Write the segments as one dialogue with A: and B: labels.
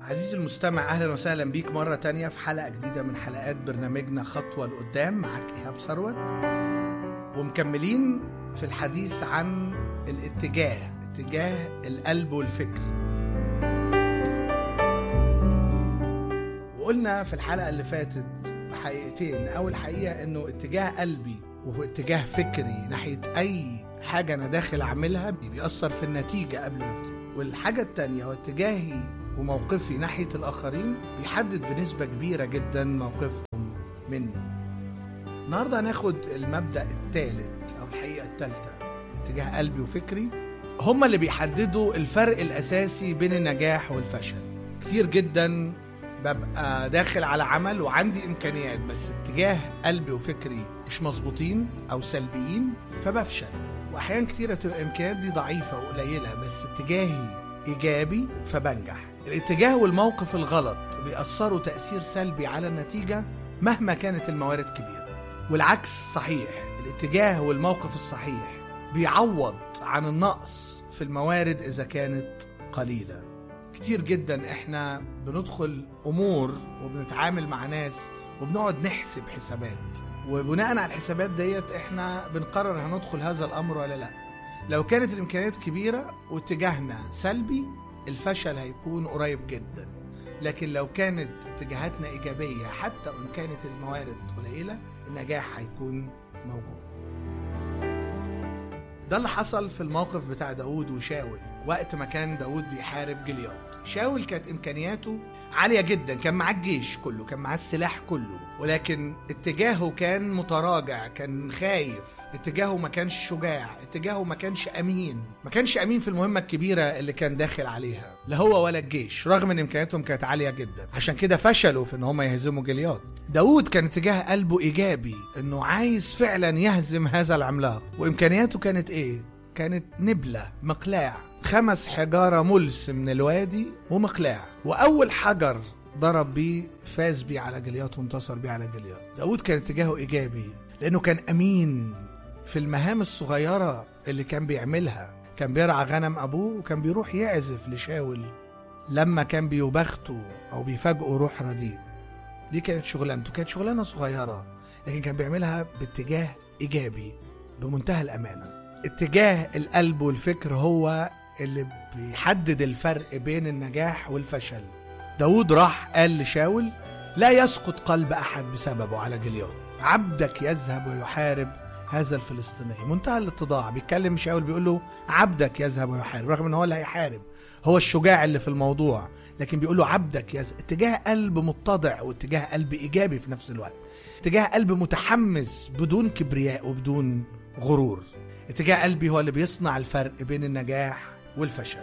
A: عزيزي المستمع، أهلا وسهلا بيك مرة تانية في حلقة جديدة من حلقات برنامجنا خطوة لقدام. معك إيهاب ثروت، ومكملين في الحديث عن اتجاه القلب والفكر. وقلنا في الحلقة اللي فاتت حقيقتين. أول حقيقة إنه اتجاه قلبي وهو اتجاه فكري ناحية أي حاجة أنا داخل أعملها بيأثر في النتيجة قبل ما ابتدي. والحاجة التانية هو اتجاهي وموقفي ناحية الآخرين بيحدد بنسبة كبيرة جدا موقفهم مني. النهاردة هناخد المبدأ الثالث أو الحقيقة الثالثة، اتجاه قلبي وفكري هما اللي بيحددوا الفرق الأساسي بين النجاح والفشل. كتير جدا ببقى داخل على عمل وعندي إمكانيات، بس اتجاه قلبي وفكري مش مظبوطين أو سلبيين فبفشل. وأحيان كتيرة تبقى الإمكانيات دي ضعيفة وقليلة بس اتجاهي إيجابي فبنجح. الاتجاه والموقف الغلط بيأثروا تأثير سلبي على النتيجة مهما كانت الموارد كبيرة، والعكس صحيح. الاتجاه والموقف الصحيح بيعوض عن النقص في الموارد إذا كانت قليلة. كتير جدا احنا بندخل أمور وبنتعامل مع ناس وبنقعد نحسب حسابات، وبناء على الحسابات ديت احنا بنقرر هندخل هذا الأمر ولا لا. لو كانت الإمكانيات كبيرة واتجاهنا سلبي الفشل هيكون قريب جدا، لكن لو كانت اتجاهاتنا إيجابية حتى وإن كانت الموارد قليلة النجاح هيكون موجود. ده اللي حصل في الموقف بتاع داود وشاول وقت ما كان داود بيحارب جليات. شاول كانت إمكانياته عالية جدا، كان معاه الجيش كله، كان معاه السلاح كله، ولكن اتجاهه كان متراجع، كان خايف، اتجاهه ما كانش شجاع، اتجاهه ما كانش أمين في المهمة الكبيرة اللي كان داخل عليها، لا هو ولا الجيش، رغم ان إمكانياتهم كانت عالية جدا. عشان كده فشلوا في ان هم يهزموا جليات. داود كان اتجاه قلبه إيجابي، انه عايز فعلا يهزم هذا العملاق، وإمكانياته كانت ايه؟ كانت نبلة، مقلاع، 5 حجارة ملس من الوادي ومقلاع، وأول حجر ضرب بيه فاز بيه على جليات وانتصر بيه على جليات. داود كان اتجاهه إيجابي لأنه كان أمين في المهام الصغيرة اللي كان بيعملها. كان بيرعى غنم أبوه وكان بيروح يعزف لشاول لما كان بيبخته أو بيفاجئه روح رديء. دي كانت شغلانته، كانت شغلانة صغيرة لكن كان بيعملها باتجاه إيجابي بمنتهى الأمانة. اتجاه القلب والفكر هو اللي بيحدد الفرق بين النجاح والفشل. داود راح قال لشاول: لا يسقط قلب أحد بسببه على جليات، عبدك يذهب ويحارب هذا الفلسطيني. منتهى الاتضاع، بيتكلم شاول بيقول له عبدك يذهب ويحارب، رغم ان هو اللي هيحارب، هو الشجاع اللي في الموضوع، لكن بيقول له عبدك يذهب. اتجاه قلب متضع واتجاه قلب إيجابي في نفس الوقت، اتجاه قلب متحمس بدون كبرياء وبدون غرور. اتجاه قلبي هو اللي بيصنع الفرق بين النجاح والفشل.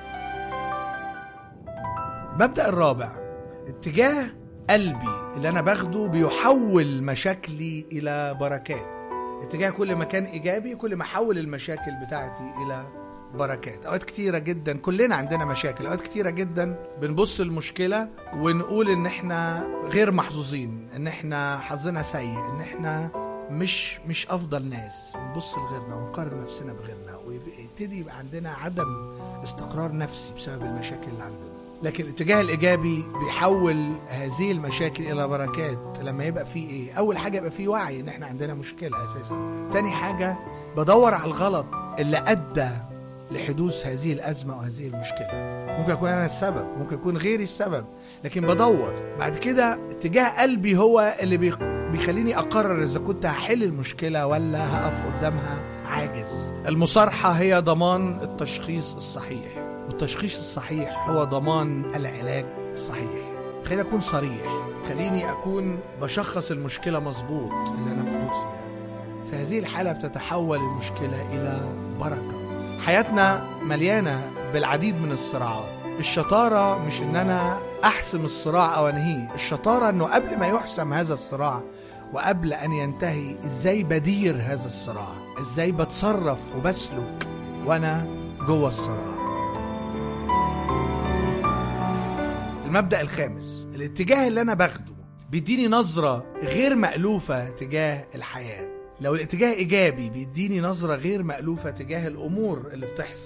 A: المبدأ الرابع، اتجاه قلبي اللي أنا باخده بيحول مشاكلي إلى بركات. اتجاه كل ما كان إيجابي كل ما حول المشاكل بتاعتي إلى بركات. أوقات كتيرة جدا كلنا عندنا مشاكل، أوقات كتيرة جدا بنبص المشكلة ونقول إن احنا غير محظوظين، إن احنا حظنا سيء، إن احنا مش أفضل ناس، ونبص لغيرنا ونقارن نفسنا بغيرنا، ويبتدي يبقى عندنا عدم استقرار نفسي بسبب المشاكل اللي عندنا. لكن الاتجاه الإيجابي بيحول هذه المشاكل إلى بركات. لما يبقى فيه إيه؟ أول حاجة يبقى فيه وعي إن إحنا عندنا مشكلة أساسا. تاني حاجة بدور على الغلط اللي أدى لحدوث هذه الأزمة وهذه المشكلة. ممكن أكون أنا السبب، ممكن يكون غيري السبب، لكن بدور. بعد كده اتجاه قلبي هو اللي بيخليني أقرر إذا كنت هحل المشكلة ولا هقف قدامها عاجز. المصارحة هي ضمان التشخيص الصحيح، والتشخيص الصحيح هو ضمان العلاج الصحيح. خليني أكون صريح، خليني أكون بشخص المشكلة مظبوط اللي أنا موجود فيها. في هذه الحالة بتتحول المشكلة إلى بركة. حياتنا مليانة بالعديد من الصراعات. الشطارة مش إن أنا أحسم الصراع أو أنهيه، الشطارة إنه قبل ما يحسم هذا الصراع وقبل أن ينتهي إزاي بدير هذا الصراع، إزاي بتصرف وبسلك وأنا جوه الصراع. المبدأ الخامس، الاتجاه اللي أنا باخده بيديني نظرة غير مألوفة تجاه الحياة. لو الاتجاه إيجابي بيديني نظرة غير مألوفة تجاه الأمور اللي بتحصل.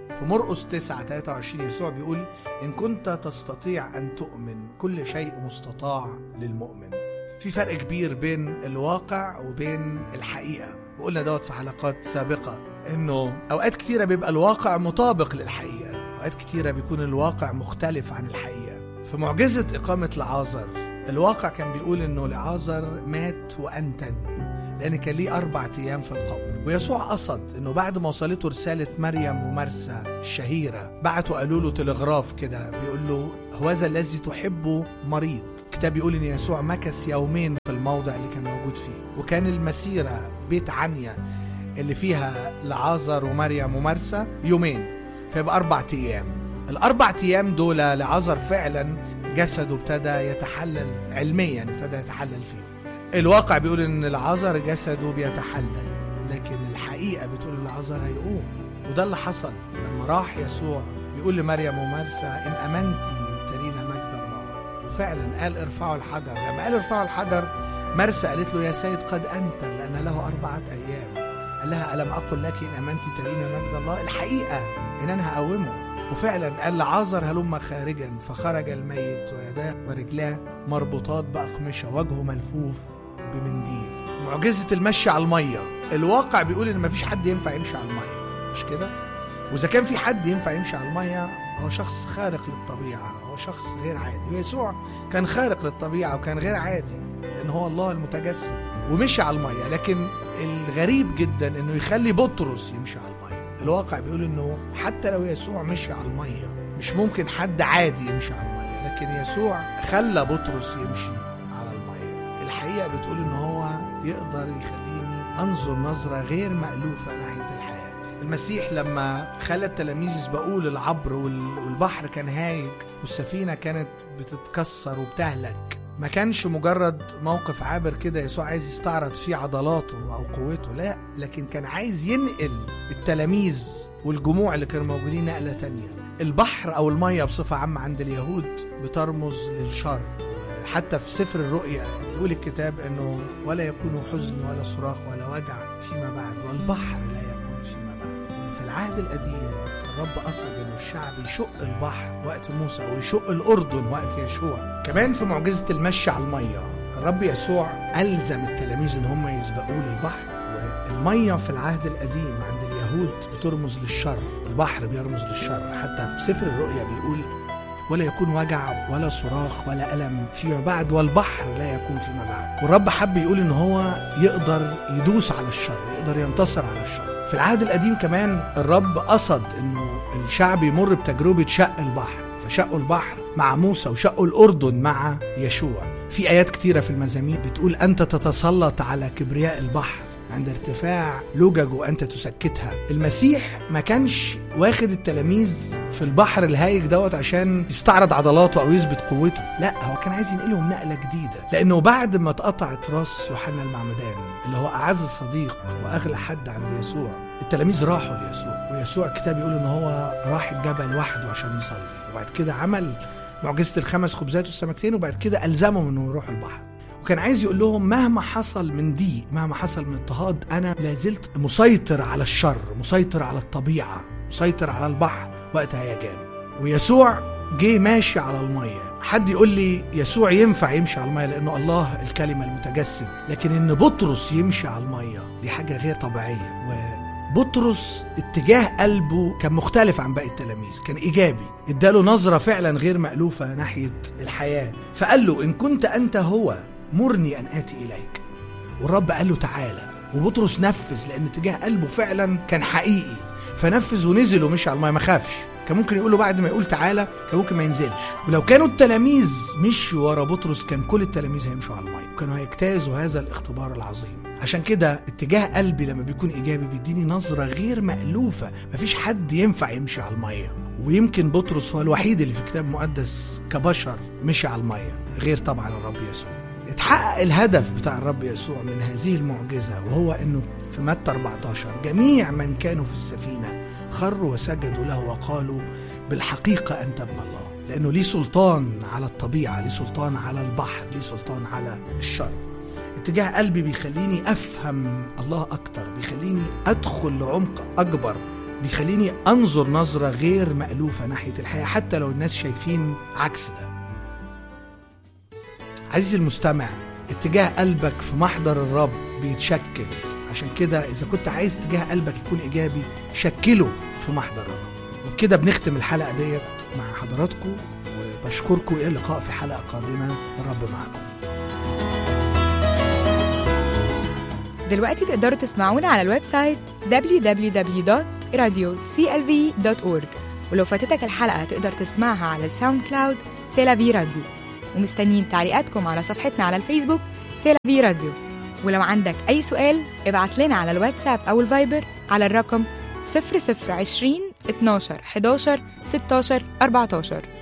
A: في مرقس 9:23 يسوع بيقول إن كنت تستطيع أن تؤمن كل شيء مستطاع للمؤمن. في فرق كبير بين الواقع وبين الحقيقة، وقلنا دوت في حلقات سابقة إنه أوقات كتيرة بيبقى الواقع مطابق للحقيقة، أوقات كتيرة بيكون الواقع مختلف عن الحقيقة. في معجزة إقامة لعازر الواقع كان بيقول إنه لعازر مات وأنتن، لأن كان ليه 4 أيام في القبر. ويسوع قصد إنه بعد ما وصلته رسالة مريم ومرسى الشهيرة بعتوا قالوا له تلغراف كده بيقول له هوذا الذي تحبه مريض. الكتاب بيقول إن يسوع مكث 2 يوم في الموضع اللي كان موجود فيه، وكان المسيرة بيت عنيا اللي فيها لعازر ومريم ومرسى 2 يوم، فيبقى 4 أيام. ال4 أيام دول لعازر فعلا جسده ابتدى يتحلل علميا، ابتدى يتحلل فيه. الواقع بيقول ان لعازر جسده بيتحلل، لكن الحقيقة بتقول لعازر هيقوم. وده اللي حصل لما راح يسوع بيقول لمريم ومرسى إن أمنتي ترينا مجد الله. وفعلا قال ارفعوا الحجر. لما قال ارفعوا الحجر مرسى قالت له يا سيد قد أنت، لأن له 4 أيام. قال لها ألم أقل لك إن أمنتي ترينا مجد الله؟ الحقيقة إن أنا هقومه. وفعلا قال لعازر هلم خارجا، فخرج الميت ويداه ورجلاه مربوطات بأقمشة، وجهه ملفوف بمنديل. معجزة المشي على المية، الواقع بيقول إن مفيش حد ينفع يمشي على المية، مش كده؟ وإذا كان في حد ينفع يمشي على المية هو شخص خارق للطبيعة، هو شخص غير عادي. ويسوع كان خارق للطبيعة وكان غير عادي لأن هو الله المتجسد ومشي على المية. لكن الغريب جدا إنه يخلي بطرس يمشي على المية. الواقع بيقول إنه حتى لو يسوع مشي على المية مش ممكن حد عادي يمشي على المية، لكن يسوع خلى بطرس يمشي على المية. الحقيقة بتقول إنه هو يقدر يخليني أنظر نظرة غير مألوفة ناحية الحياة. المسيح لما خلى التلاميذ يسبقوه للعبر والبحر كان هايج والسفينة كانت بتتكسر وبتهلك، ما كانش مجرد موقف عابر كده يسوع عايز يستعرض فيه عضلاته أو قوته، لا، لكن كان عايز ينقل التلاميذ والجموع اللي كانوا موجودين نقلة تانية. البحر أو المية بصفة عامة عند اليهود بترمز للشر. حتى في سفر الرؤيا يقول الكتاب أنه ولا يكون حزن ولا صراخ ولا وجع فيما بعد، والبحر لا يكون فيما بعد. وفي العهد القديم الرب قصد أنه الشعب يشق البحر وقت موسى ويشق الأردن وقت يشوع. كمان في معجزة المشي على المية الرب يسوع ألزم التلاميذ أن هم يسبقوه للبحر. والمية في العهد القديم عند اليهود بترمز للشر، البحر بيرمز للشر. حتى في سفر الرؤيا بيقول ولا يكون وجع ولا صراخ ولا ألم فيما بعد، والبحر لا يكون فيما بعد. والرب حب يقول إن هو يقدر يدوس على الشر، يقدر ينتصر على الشر. في العهد القديم كمان الرب قصد إنه الشعب يمر بتجربة شق البحر، فشقوا البحر مع موسى وشقوا الأردن مع يشوع. في آيات كتيرة في المزامير بتقول أنت تتسلط على كبرياء البحر عند ارتفاع لجج وأنت تسكتها. المسيح ما كانش واخد التلاميذ في البحر الهايج دوت عشان يستعرض عضلاته أو يثبت قوته، لا، هو كان عايز ينقلهم نقلة جديدة. لأنه بعد ما اتقطعت راس يوحنا المعمدان اللي هو أعز صديق وأغلى حد عند يسوع، التلاميذ راحوا ليسوع، ويسوع الكتاب يقول إن هو راح الجبل وحده عشان يصلي، وبعد كده عمل معجزة ال5 خبزات والسمكتين، وبعد كده ألزمهم إنه يروحوا البحر. وكان عايز يقول لهم مهما حصل من ضيق، مهما حصل من اضطهاد، أنا لازلت مسيطر على الشر، مسيطر على الطبيعة، مسيطر على البحر وقت هيجان. ويسوع جه ماشي على المية. حد يقول لي يسوع ينفع يمشي على المية لأنه الله الكلمة المتجسد، لكن إن بطرس يمشي على المية دي حاجة غير طبيعية. وبطرس اتجاه قلبه كان مختلف عن باقي التلاميذ، كان إيجابي، اداله نظرة فعلا غير مألوفة ناحية الحياة. فقال له إن كنت أنت هو مرني أن آتي إليك. والرب قال له تعالى، وبطرس نفذ لأن اتجاه قلبه فعلا كان حقيقي، فنفذ ونزل ومشي على الماء، ما خافش. كان ممكن يقول له بعد ما يقول تعالى كان ممكن ما ينزلش. ولو كانوا التلاميذ مشوا ورا بطرس كان كل التلاميذ هيمشوا على الماء، وكانوا هيجتازوا هذا الاختبار العظيم. عشان كده اتجاه قلبي لما بيكون إيجابي بيديني نظرة غير مألوفة. مفيش حد ينفع يمشي على المية، ويمكن بطرس هو الوحيد اللي في الكتاب المقدس كبشر مشي على المية، غير طبعا الرب يسوع. اتحقق الهدف بتاع الرب يسوع من هذه المعجزة، وهو انه في متى 14 جميع من كانوا في السفينة خروا وسجدوا له وقالوا بالحقيقة أنت ابن الله. لأنه ليه سلطان على الطبيعة، ليه سلطان على البحر، ليه سلطان على الشر. اتجاه قلبي بيخليني أفهم الله أكتر، بيخليني أدخل لعمق أكبر بيخليني أنظر نظرة غير مألوفة ناحية الحياة حتى لو الناس شايفين عكس ده. عزيزي المستمع، اتجاه قلبك في محضر الرب بيتشكل. عشان كده إذا كنت عايز اتجاه قلبك يكون إيجابي، شكله في محضر الرب. وبكده بنختم الحلقة ديت مع حضراتكم، وبشكركم. إلى اللقاء في حلقة قادمة. الرب معكم.
B: دلوقتي تقدروا تسمعونا على الويب سايت www.radioclv.org، ولو فاتتك الحلقة تقدر تسمعها على الساوند كلاود سيلافي راديو. ومستنيين تعليقاتكم على صفحتنا على الفيسبوك سيلافي راديو. ولو عندك أي سؤال ابعت لنا على الواتساب أو الفايبر على الرقم 0020 12 11 16 14.